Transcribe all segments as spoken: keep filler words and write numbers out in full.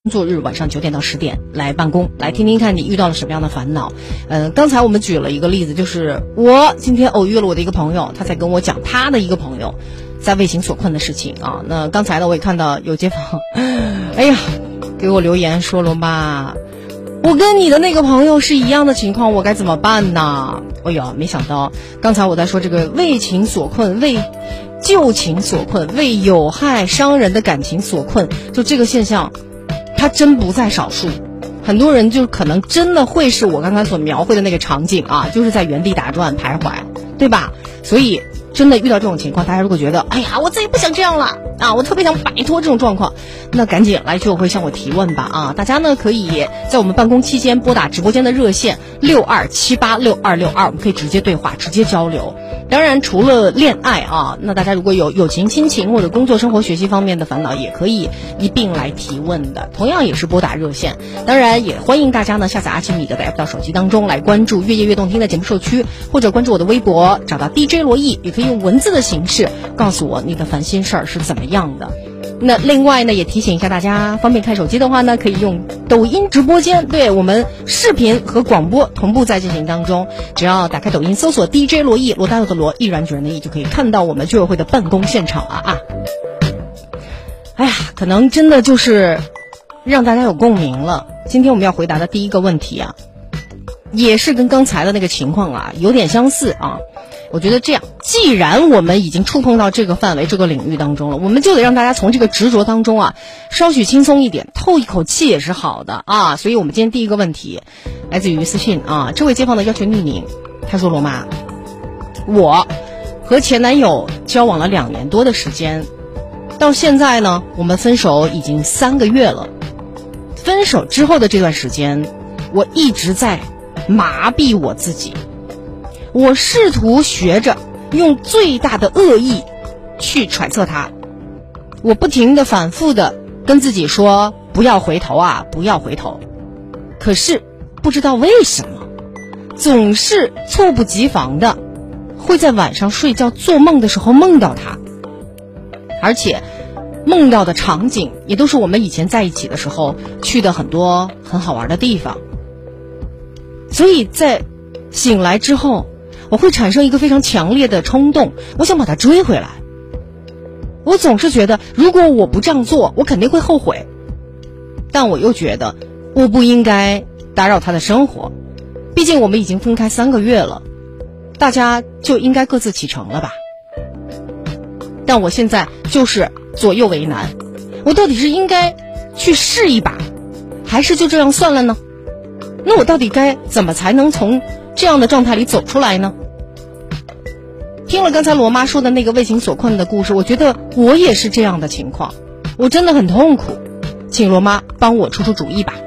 工作日晚上九点到十点来办公，来听听看你遇到了什么样的烦恼。呃，刚才我们举了一个例子，就是我今天偶遇了我的一个朋友，他在跟我讲他的一个朋友在为情所困的事情啊。那刚才呢，我也看到有街坊，哎呀，给我留言说罗妈，我跟你的那个朋友是一样的情况，我该怎么办呢？哎呦，没想到刚才我在说这个为情所困，为旧情所困，为有害伤人的感情所困，就这个现象它真不在少数，很多人就可能真的会是我刚才所描绘的那个场景啊，就是在原地打转徘徊，对吧？所以真的遇到这种情况，大家如果觉得哎呀我再也不想这样了啊，我特别想摆脱这种状况，那赶紧来居委会向我提问吧啊！大家呢可以在我们办公期间拨打直播间的热线六二七八六二六二，我们可以直接对话直接交流。当然除了恋爱啊，那大家如果有友情亲情或者工作生活学习方面的烦恼，也可以一并来提问的，同样也是拨打热线。当然也欢迎大家呢下载阿奇米德的 app 到手机当中来关注越夜越动听的节目社区，或者关注我的微博找到 D J 罗毅，也可以用文字的形式告诉我你的烦心事儿是怎么样的。那另外呢也提醒一下大家，方便看手机的话呢，可以用抖音直播间，对，我们视频和广播同步在进行当中，只要打开抖音搜索 D J 罗毅，罗大佑的罗，毅然决然的毅，就可以看到我们居委会的办公现场了啊！哎呀，可能真的就是让大家有共鸣了。今天我们要回答的第一个问题啊，也是跟刚才的那个情况啊有点相似啊。我觉得这样，既然我们已经触碰到这个范围这个领域当中了，我们就得让大家从这个执着当中啊稍许轻松一点，透一口气也是好的啊。所以我们今天第一个问题来自于私信啊，这位街坊的要求匿名，他说罗妈，我和前男友交往了两年多的时间，到现在呢我们分手已经三个月了。分手之后的这段时间，我一直在麻痹我自己，我试图学着用最大的恶意去揣测他，我不停地反复地跟自己说不要回头啊，不要回头。可是不知道为什么，总是猝不及防的会在晚上睡觉做梦的时候梦到他，而且梦到的场景也都是我们以前在一起的时候去的很多很好玩的地方。所以在醒来之后，我会产生一个非常强烈的冲动，我想把他追回来。我总是觉得如果我不这样做，我肯定会后悔，但我又觉得我不应该打扰他的生活，毕竟我们已经分开三个月了，大家就应该各自启程了吧。但我现在就是左右为难，我到底是应该去试一把，还是就这样算了呢？那我到底该怎么才能从这样的状态里走出来呢？听了刚才罗妈说的那个为情所困的故事，我觉得我也是这样的情况，我真的很痛苦，请罗妈帮我出出主意吧。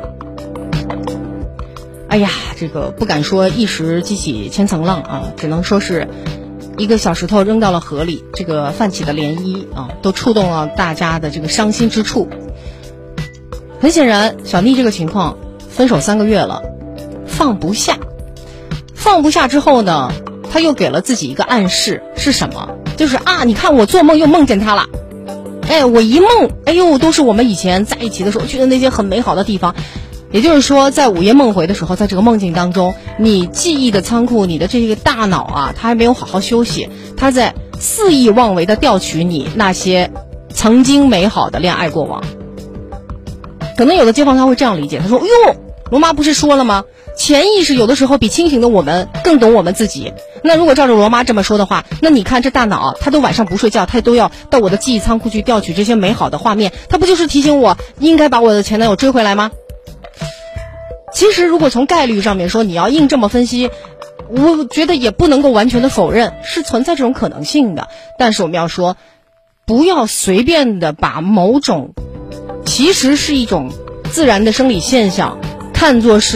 哎呀，这个不敢说一时激起千层浪啊，只能说是一个小石头扔到了河里，这个泛起的涟漪啊，都触动了大家的这个伤心之处。很显然，小妮这个情况分手三个月了，放不下。放不下之后呢，他又给了自己一个暗示，是什么？就是啊，你看我做梦又梦见他了，哎，我一梦，哎呦，都是我们以前在一起的时候去的那些很美好的地方。也就是说，在午夜梦回的时候，在这个梦境当中，你记忆的仓库，你的这个大脑啊，它还没有好好休息，它在肆意妄为的调取你那些曾经美好的恋爱过往。可能有的街坊他会这样理解，他说：“哟，罗妈不是说了吗？潜意识有的时候比清醒的我们更懂我们自己。那如果照着罗妈这么说的话，那你看这大脑，他都晚上不睡觉，他都要到我的记忆仓库去调取这些美好的画面，他不就是提醒我应该把我的前男友追回来吗？”其实如果从概率上面说，你要硬这么分析，我觉得也不能够完全的否认是存在这种可能性的。但是我们要说，不要随便的把某种其实是一种自然的生理现象看作是